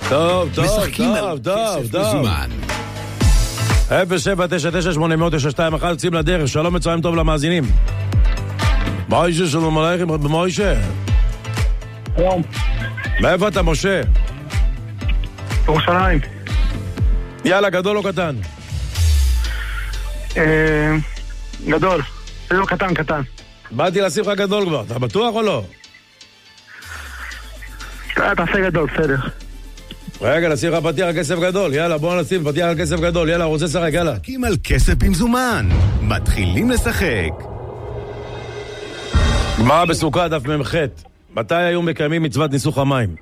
טוב, טוב, משחקים טוב, על טוב, כסף טוב. מזומן. 0799891 יוצאים לדרך. שלום מצוין טוב למאזינים. מוישה, שלום עליכם, מוישה. שלום. מאיפה אתה, משה? ירושלים. יאללה, גדול או קטן? גדול. זה לא קטן, קטן. באתי לשים לך גדול כבר, אתה בטוח או לא? תעשה גדול, בסדר. רגע, נשים לך פתיח על כסף גדול. יאללה, בואו נשים פתיח על כסף גדול. יאללה, רוצה לשחק, יאללה. משחקים על כסף במזומן. מתחילים לשחק. גמרא בסוכה דף מ"ח. מתי היו מקיימים מצוות ניסוך המים?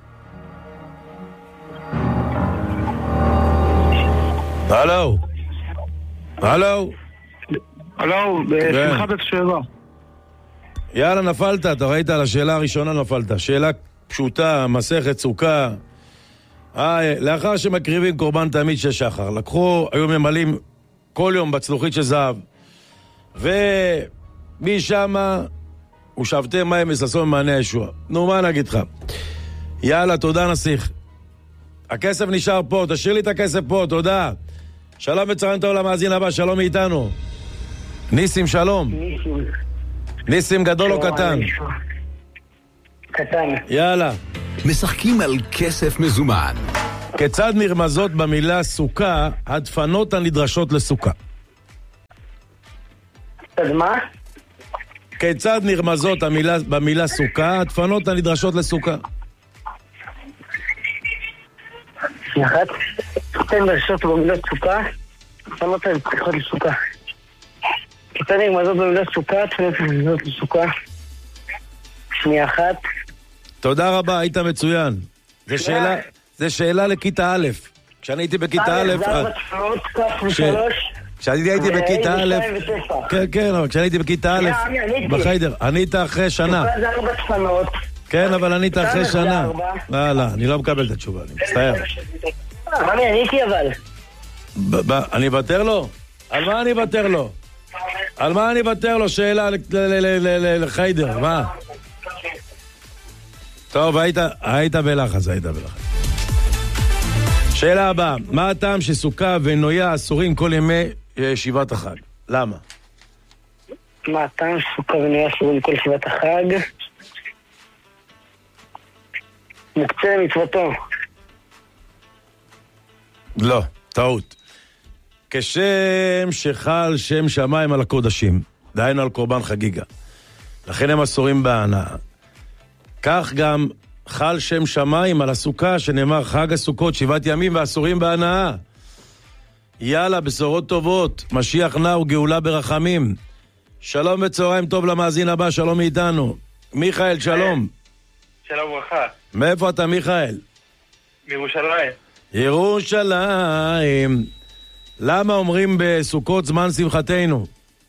הלו? הלו? הלו, בשמחה בתשובה. יאללה, נפלת, אתה ראית על השאלה הראשונה נפלת. שאלה פשוטה, מסכת סוכה. לאחר שמקריבים קורבן תמיד של שחר, לקחו, היו ממלאים כל יום בצלוחית של זהב, ומשם הוא שבתם מים וססו ממענה הישוע. נו, מה נגיד לך? יאללה, תודה נסיך. הכסף נשאר פה, תשאיר לי את הכסף פה, תודה. שלום וצהריים טוב למאזין הבא, שלום מאיתנו. ניסים, שלום. ניסים, גדול או קטן? קטן. יאללה. משחקים על כסף מזומן. כיצד נרמזות במילה סוכה הדפנות הנדרשות לסוכה? אז מה? כיצד נרמזות במילה סוכה הדפנות הנדרשות לסוכה? יחד. תן דרשות במילה סוכה. תפנות הנדרשות לסוכה. כיצד נרמזות במילה סוכה, תפנות הנדרשות לסוכה. שנייה אחת. תודה רבה, היית מצוין. זה שאלה לכיתה א'. כשאני הייתי בכיתה א', כשאני הייתי בכיתה א', כן, אבל כשאני הייתי בכיתה א', בחיידר, ענית אחרי שנה. כן, אבל ענית אחרי שנה. לא, אני לא מקבל את התשובה, אני מצטער. רמי, עניתי אבל. אני אוותר לו? על מה אני אוותר לו? על מה אני אוותר לו? שאלה לחיידר, מה? טוב, היית בלחץ, שאלה הבאה, מה הטעם שסוכה ונויה אסורים כל ימי ישיבת החג? למה? מה הטעם שסוכה ונויה אסורים כל ישיבת החג? מוקצה למצוותו. לא, טעות. כשם שחל שם שמיים על הקודשים, דהיינו על קורבן חגיגה, לכן הם אסורים בהנאה. כך גם חל שם שמיים על הסוכה, שנאמר חג הסוכות 7 ימים ואסורים בהנאה. יאללה, בשורות טובות, משיח נע וגאולה ברחמים. שלום וצהריים טוב למאזין הבא, שלום מאיתנו. מיכאל, שלום. שלום ברכה. מאיפה אתה, מיכאל? מירושלים. ירושלים. למה אומרים בסוכות זמן שמחתנו?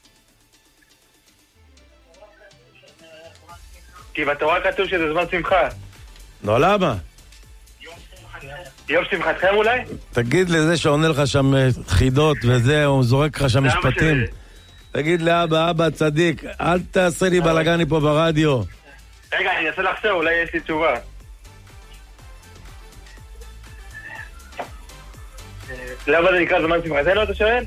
כי בתורה כתוב שזה זמן שמחה. לא, למה? יום שמחתכם אולי? תגיד לזה שעונה לך שם חידות וזה, הוא זורק לך שם משפטים. תגיד לאבא, אבא צדיק, אל תעשה לי בלגני פה ברדיו. רגע, אני אנסה לחשוב, אולי יש לי תשובה. למה זה נקרא זמן שמחתנו, אתה שואל?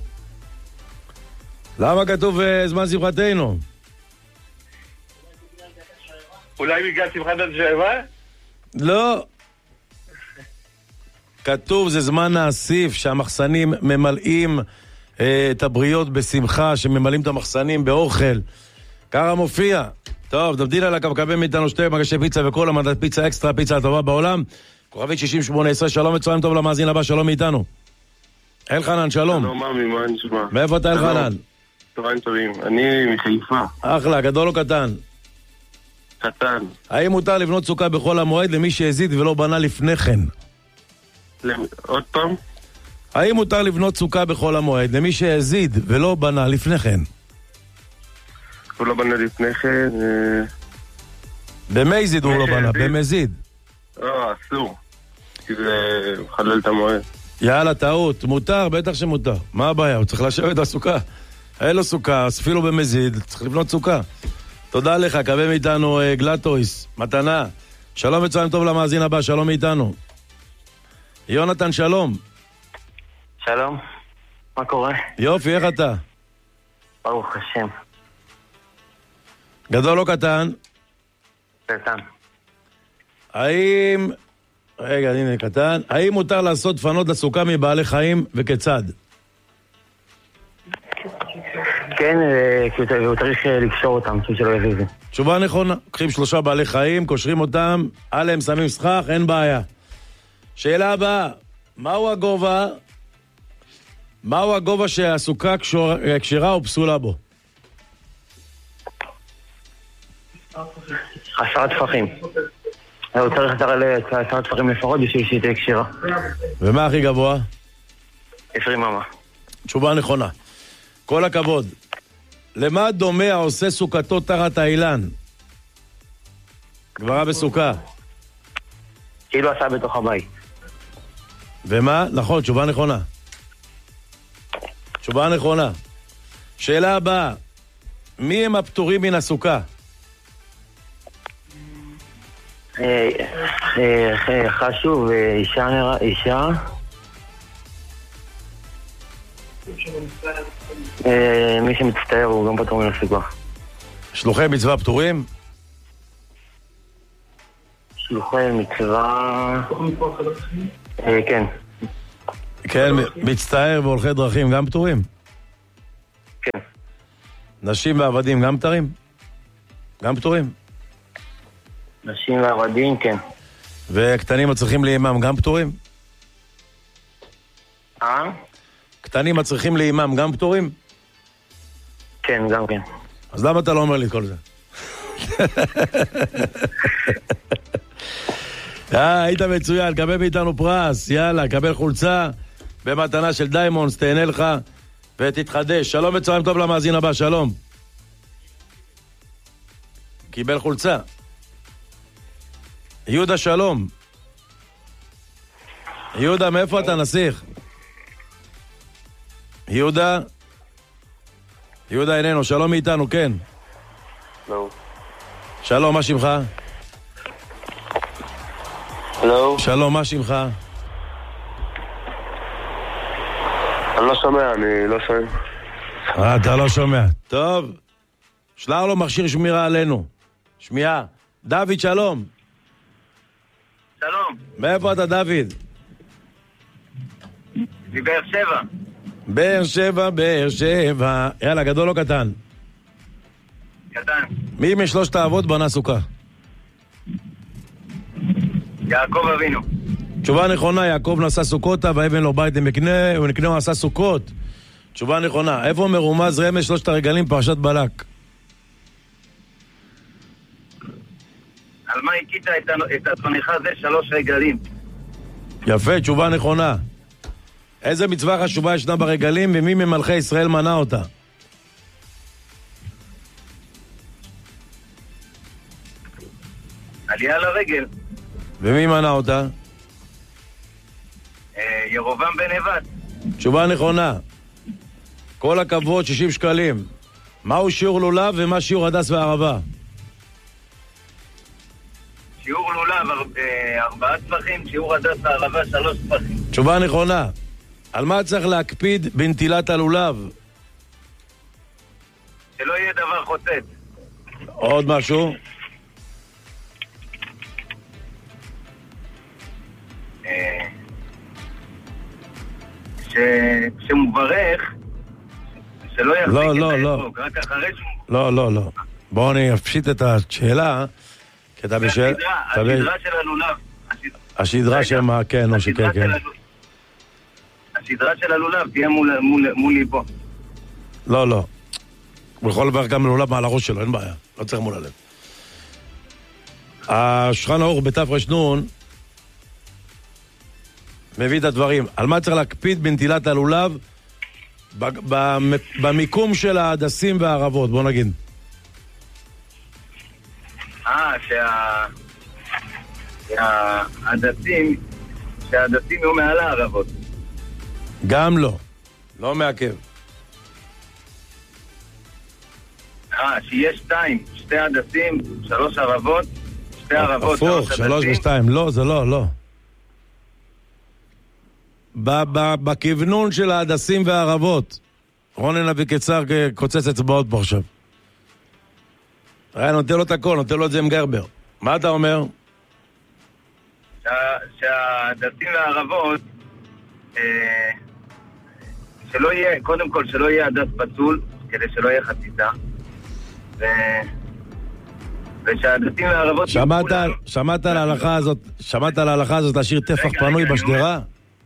למה כתוב זמן שמחתנו? אולי בגלל שמחת השואבה? לא. כתוב זה זמן האסיף, שהמחסנים ממלאים את הבריות בשמחה, שממלאים את המחסנים באוכל. ככה מופיע. טוב, דבדיל על הקו, מאיתנו 2 מגשי פיצה וכל המדד פיצה אקסטרה, פיצה הטובה בעולם. כוכבית 6018, שלום וצהריים טוב למאזין הבא, שלום מאיתנו. אלחנן, שלום. שלום, ממי, מה נשמע? מאיפה אתה אלחנן? צהריים טובים, אני מחיפה. אחלה, גדול או קטן? קטן. האם מותר לבנות סוכה בכל המועד למי שהזיד ולא בנה לפני כן? עוד פעם? האם מותר לבנות סוכה בכל המועד למי שהזיד ולא בנה לפני כן? הוא לא בנה לפני כן... במזיד הוא לא בנה, במזיד. לא, אסור. כי זה מחלל את המועד. יאללה, טעות. מותר, בטח שמותר. מה הבעיה? הוא צריך לשבת בסוכה. אין לו סוכה, אפילו במזיד, צריך לבנות סוכה. תודה לך, קווה מאיתנו גלטויס, מתנה. שלום וצהריים טוב למאזין הבא, שלום מאיתנו. יונתן, שלום. שלום, מה קורה? יופי, איך אתה? ברוך השם. גדול או קטן? קטן. האם... רגע, הנה קטן. האם מותר לעשות דפנות לסוכה מבעלי חיים וכיצד? כן, הוא צריך לקשור אותם, שלא יביא זה. תשובה נכונה. קחים 3 בעלי חיים, קושרים אותם, עליהם שמים סכך, אין בעיה. שאלה הבאה, מהו הגובה שהסוכה כשרה או פסולה בו? 10 טפחים. הוא צריך 10 טפחים לפחות בשביל שהיא תהיה כשרה. ומה הכי גבוה? 20 אמה. תשובה נכונה. כל הכבוד. למה דומה העושה סוכתו תחת האילן? גברה בסוכה. כאילו עשה בתוך הבית. ומה? נכון, תשובה נכונה. תשובה נכונה. שאלה הבאה, מי הם הפטורים מן הסוכה? חשוב, אישה. מי שמצטער הוא גם פטור מן הסוכה. שלוחי מצווה פטורים? שלוחי מצווה... כן. כן, מצטער והולכי דרכים גם פטורים? כן. נשים ועבדים גם פטורים? גם פטורים? נשים ועבדים, כן. וקטנים הצריכים לאימם גם פטורים? קטנים הצריכים לאימם גם פטורים? כן, גם כן. אז למה אתה לא אומר לי את כל זה? היית מצוין, קבל מאיתנו פרס, יאללה, קבל חולצה במתנה של דיימונדס, תהנה לך ותתחדש. שלום וצהריים טוב למאזין הבא, שלום. קיבל חולצה. יהודה, שלום. יהודה, מאיפה אתה נסיך? יהודה? יהודה איננו, שלום מאיתנו, כן. לא. שלום, מה שמך? לא. שלום, מה שמך? אני לא שומע, אני לא שומע. אתה לא שומע. טוב. שלח לו מכשיר שמירה עלינו. שמיעה. דוד, שלום. שלום. מאיפה אתה, דוד? מבאר שבע. באר שבע, באר שבע. יאללה, גדול או קטן? קטן. מי משלושת האבות בנה סוכה? יעקב אבינו. תשובה נכונה, יעקב נשא סוכותה ואבן לו בית למקנה, ונקנהו עשה סוכות. תשובה נכונה. איפה מרומז רמז 3 הרגלים פרשת בלק? על מה הכית את עצמך זה 3 רגלים? יפה, תשובה נכונה. איזה מצווה חשובה ישנה ברגלים ומי ממלכי ישראל מנה אותה? עלייה לרגל. ומי מנה אותה? ירובעם בן נבט. תשובה נכונה. כל הכבוד, 60 שקלים. מהו שיעור לולב ומה שיעור הדס והערבה? שיעור לולב 4 טפחים, שיעור הדס והערבה 3 טפחים. תשובה נכונה. על מה צריך להקפיד בנטילת הלולב? שלא יהיה דבר חוצץ. עוד משהו? שמוברך שלא יחזיק לא, את לא, האזרוק, רק אחרי שהוא... לא. בואו אני אפשיט את השאלה. כי אתה בשאלה... השדרה של הלולב. השדרה שמה, כן, או שכן, כן. השדרה של הלולב תהיה מולי פה. לא. הוא יכול לברך גם לולב מעל הראש שלו, אין בעיה. לא צריך מול הלב. השולחן ערוך בתרנ"ן מביא את הדברים. על מה צריך להקפיד בנטילת הלולב במיקום של ההדסים והערבות, בוא נגיד. שההדסים יהיו מעל הערבות. גם לא. לא מעכב. שיהיה 2, 2 הדסים, 3 ערבות, 2 ערבות, הפוך, 3 ו2. לא, זה לא. בכיוונון של ההדסים והערבות. רונן אבי קצר קוצץ אצבעות פה עכשיו. נותן לו את הכל, נותן לו את זה עם גרבר. מה אתה אומר? שההדסים והערבות, שלא יהיה, קודם כל שלא יהיה הדס פצול, כדי שלא יהיה חציצה. ושההדסים והערבות... שמעת על ההלכה הזאת להשאיר טפח פנוי בשדרה?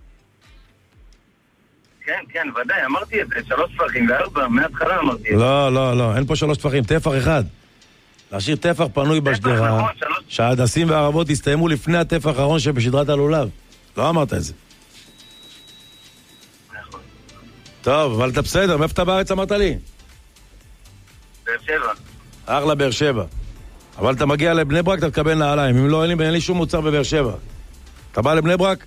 כן, ודאי, אמרתי את זה, 3 טפחים ו4, מההתחלה אמרתי את זה. לא, אין פה 3 טפחים, טפח אחד. להשאיר טפח פנוי בשדרה, שההדסים והערבות יסתיימו לפני הטפח האחרון שבשדרת הלולב. לא אמרת את זה. נכון. טוב, אבל אתה בסדר, מאיפה אתה בארץ אמרת לי? באר שבע. אחלה באר שבע. אבל אתה מגיע לבני ברק, אתה תקבל נעליים. אם לא, אין לי שום מוצר בבאר שבע. אתה בא לבני ברק?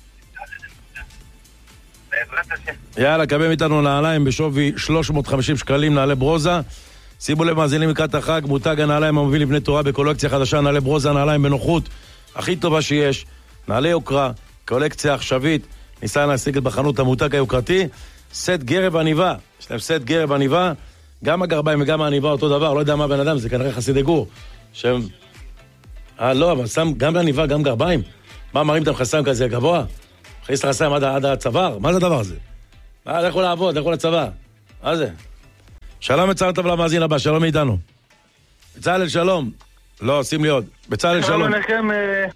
בעזרת השם. יאללה, קבל איתנו נעליים בשווי 350 שקלים, נעלי ברוזה. שימו לב, מאזינים לקראת החג, מותג הנעליים המוביל לבני תורה בקולקציה חדשה, נעלי ברוזה, נעליים בנוחות, הכי טובה שיש, נעלי יוקרה, קולקציה עכשווית, ניסה להשיג את בחנות המותג היוקרתי, סט גרב עניבה, יש להם סט גרב עניבה, גם הגרביים וגם העניבה אותו דבר, לא יודע מה בן אדם, זה כנראה חסידי גור, שהם... לא, אבל שם גם עניבה, גם גרביים, מה מראים את המחסם כזה גבוה? מכניס את החסם עד הצוואר, מה זה הדבר הזה? לכו לעבוד, לכו לצבא, מה זה? שלום בצלאל טוב למאזין הבא, שלום מאיתנו. בצלאל, שלום. לא, שים לי עוד. בצלאל, שלום. שלום עליכם,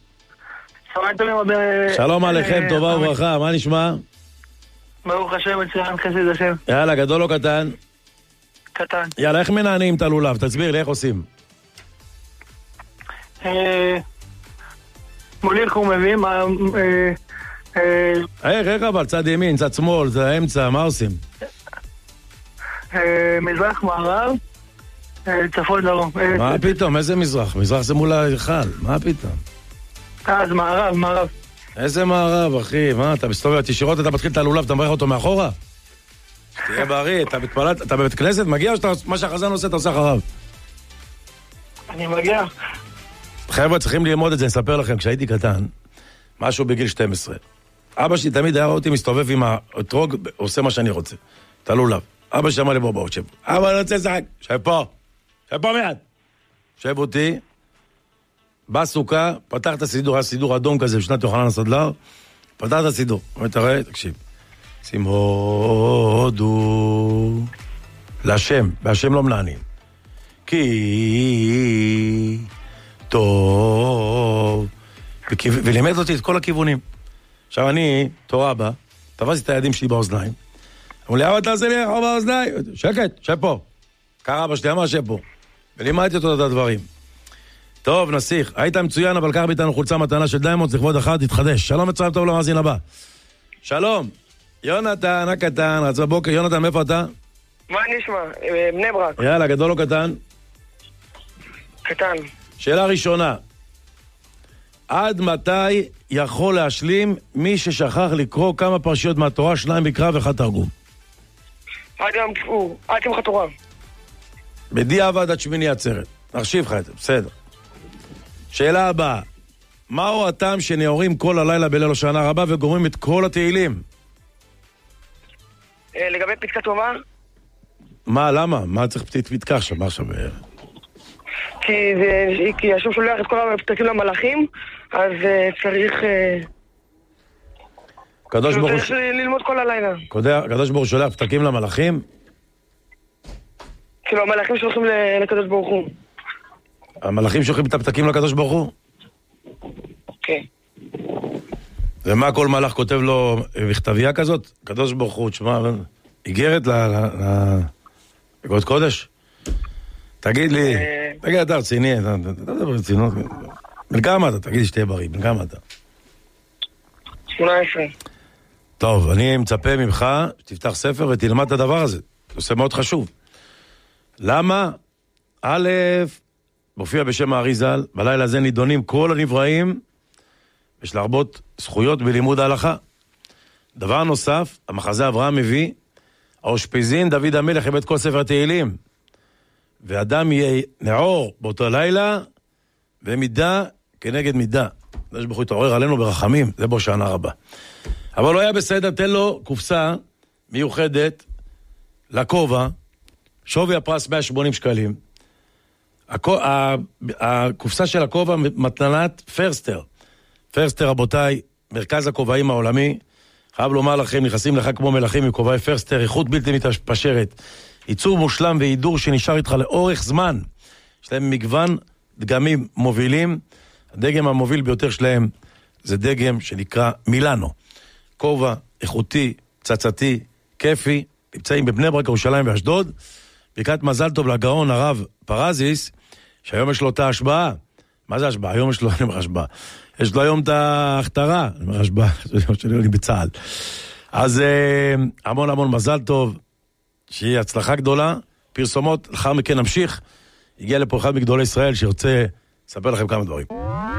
שלום עליכם, טובה וברכה, מה נשמע? ברוך השם, מצוין, חסיד השם. יאללה, גדול או קטן? קטן. יאללה, איך מנענים את הלולב? תסביר לי, איך עושים? מוליך ומביאים, איך אבל? צד ימין, צד שמאל, זה האמצע, מה עושים? מזרח, מערב, צפון, דרום. מה פתאום? איזה מזרח? מזרח זה מול ההיכל, מה פתאום? אז מערב. איזה מערב, אחי? מה, אתה מסתובב ישירות, אתה מתחיל את הלולב, אתה מברך אותו מאחורה? תהיה בריא, אתה בבית כנסת, מגיע או מה שהחזן עושה, אתה עושה אחריו? אני מגיע. חבר'ה, צריכים ללמוד את זה, אני אספר לכם, כשהייתי קטן, משהו בגיל 12. אבא שלי תמיד היה אותי מסתובב עם האתרוג, עושה מה שאני רוצה. את הלולב. אבא שמע לי בוא, שב. אבא, אני רוצה לשחק. שב פה מיד. שב אותי. בסוכה, פתח את הסידור, היה סידור אדום כזה, בשנת יוחנן הסדלר. פתח את הסידור. אתה רואה? תקשיב. שים הודו. להשם, בהשם לא מנענים. כי טוב. ולימד אותי את כל הכיוונים. עכשיו אני, תורה בה, תפסתי את הידים שלי באוזניים. אמרו לי, אבא תעשה לי אחר באוזניים. שקט, שב פה. קרא אבא שלי, אמר שב פה. ולימדתי אותו את הדברים. טוב, נסיך, היית מצוין, אבל קח ביתנו חולצה מתנה של דיימונד, לכבוד אחד, תתחדש. שלום מצוין טוב למאזין הבא. שלום. יונתן, הקטן, רץ בבוקר. יונתן, מאיפה אתה? מה נשמע? בני ברק. יאללה, גדול או קטן? קטן. שאלה ראשונה. עד מתי יכול להשלים מי ששכח לקרוא כמה פרשיות מהתורה, 2 מקרא ו1 תרגום? עד יום כיפור, עד שמחת תורה. בדיעבד עד שמיני עצרת. נחשיב לך את זה, בסדר. שאלה הבאה. מהו הטעם שנאורים כל הלילה בליל השנה רבה וגורמים את כל התהילים? לגבי פתקת תורה? מה, למה? מה צריך פתקה עכשיו? מה עכשיו? כי השם שולח את כל הפתקים למלאכים, אז צריך... צריך ללמוד כל הלילה. הקדוש ברוך הוא שולח פתקים למלאכים? כאילו, המלאכים שולחים לקדוש ברוך הוא. המלאכים שולחים את הפתקים לקדוש ברוך הוא? כן. ומה כל מלאך כותב לו בכתבייה כזאת? קדוש ברוך הוא, תשמע, איגרת לגוד קודש? תגיד לי, תגיד, אתה רציני, אתה מדבר רצינות. בן כמה אתה? תגיד לי שתהיה בריא, בן כמה אתה? 18. טוב, אני מצפה ממך שתפתח ספר ותלמד את הדבר הזה. זה עושה מאוד חשוב. למה? א', מופיע בשם האריז"ל, בלילה הזה נידונים כל הנבראים, יש להרבות זכויות בלימוד ההלכה. דבר נוסף, המחזה אברהם מביא, האושפיזין דוד המלך הבאת כל ספר תהילים, ואדם יהיה נעור באותו לילה, ומידה כנגד מידה. יש ברוך הוא יתעורר עלינו ברחמים, זה בו שנה רבה. אבל לא היה בסדר, תן לו קופסה מיוחדת לכובע, שווי הפרס 180 שקלים. הקופסה של הכובע מתנת פרסטר. פרסטר, רבותיי, מרכז הכובעים העולמי. חייב לומר לכם, נכנסים לך כמו מלכים עם כובעי פרסטר, איכות בלתי מתפשרת. ייצור מושלם והידור שנשאר איתך לאורך זמן. יש להם מגוון דגמים מובילים. הדגם המוביל ביותר שלהם זה דגם שנקרא מילאנו. כובע איכותי, צצתי, כיפי, נמצאים בבני ברק, ירושלים ואשדוד. ברכת מזל טוב לגאון הרב פרזיס, שהיום יש לו את ההשבעה. מה זה השבעה? היום יש לו, אני אומר השבעה. יש לו היום את ההכתרה, אני אומר השבעה, שאני בצהל. אז המון המון מזל טוב, שיהיה הצלחה גדולה, פרסומות, לאחר מכן נמשיך. הגיע לפה אחד מגדולי ישראל שרוצה לספר לכם כמה דברים.